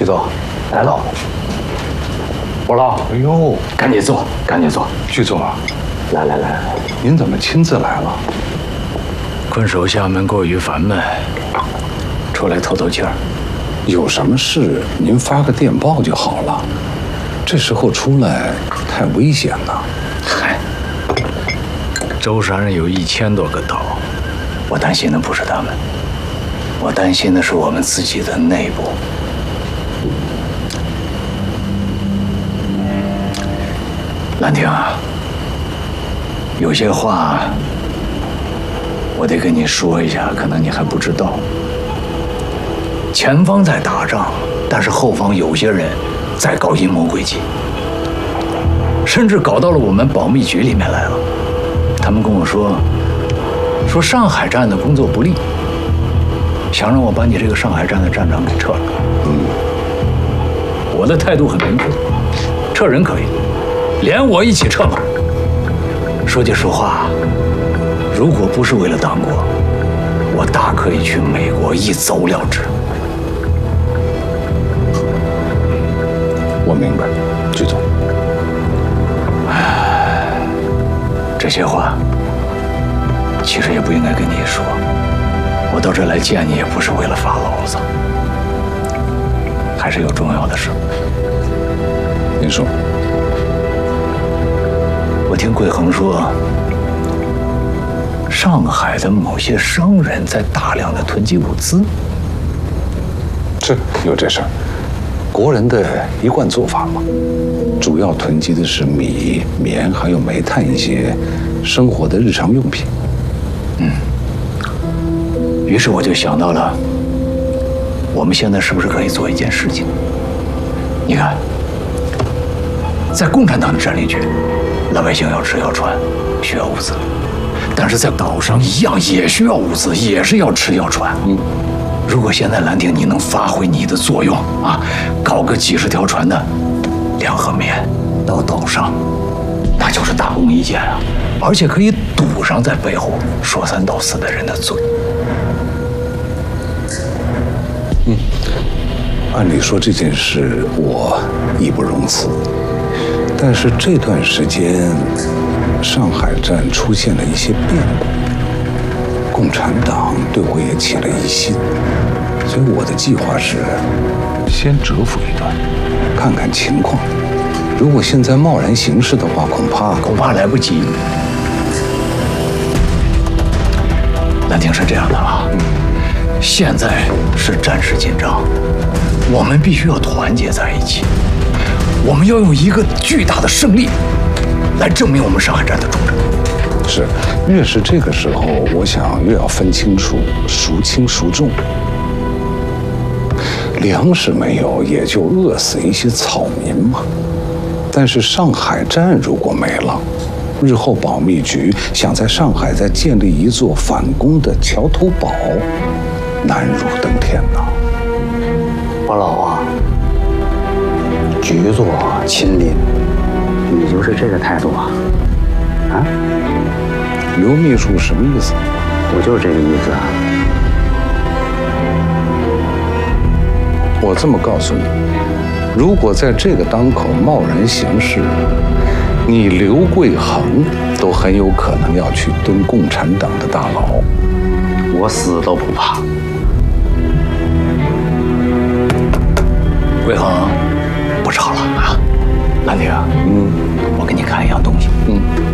徐总，来了。 我了。 哎呦， 赶紧坐，赶紧坐。 徐总啊， 来， 您怎么亲自来了？ 坤守厦门过于烦闷，出来透透气儿。 有什么事您发个电报就好了，这时候出来太危险了。 嗨，舟山上有1000多个岛，我担心的不是他们，我担心的是我们自己的内部。兰亭啊，有些话我得跟你说一下，可能你还不知道。前方在打仗，但是后方有些人在搞阴谋诡计，甚至搞到了我们保密局里面来了。他们跟我说上海站的工作不力，想让我把你这个上海站的站长给撤了。我的态度很明确，撤人可以，连我一起撤吧。说句实话，如果不是为了党国，我大可以去美国一走了之。 我明白，徐总。 这些话其实也不应该跟你说。我到这来见你也不是为了发牢骚，还是有重要的事。 您说。 我听桂恒说，上海的某些商人在大量的囤积物资。 是有这事儿，国人的一贯做法嘛，主要囤积的是米、棉还有煤炭一些生活的日常用品。 于是我就想到了，我们现在是不是可以做一件事情？你看，在共产党的占领区，老百姓要吃要穿，需要物资；但是在岛上一样也需要物资，也是要吃要穿。如果现在兰亭你能发挥你的作用啊，搞个几10条船的粮和棉到岛上，那就是大功一件啊！而且可以堵上在背后说3道4的人的嘴。 按理说这件事我义不容辞，但是这段时间上海站出现了一些变故，共产党对我也起了疑心，所以我的计划是先蛰伏一段，看看情况。如果现在贸然行事的话，恐怕来不及。兰亭是这样的啊，现在是战事紧张，我们必须要团结在一起，我们要用一个巨大的胜利来证明我们上海站的忠诚。 是，越是这个时候，我想越要分清楚孰轻孰重。粮食没有，也就饿死一些草民嘛。但是上海站如果没了，日后保密局想在上海再建立一座反攻的桥头堡，难如登天呐。 我老啊，局座亲临，你就是这个态度啊？啊？ 刘秘书什么意思？ 我就是这个意思啊。 我这么告诉你，如果在这个当口贸然行事，你刘桂恒都很有可能要去蹲共产党的大牢。 我死都不怕。 桂恒，不吵了啊，兰亭，我给你看一样东西。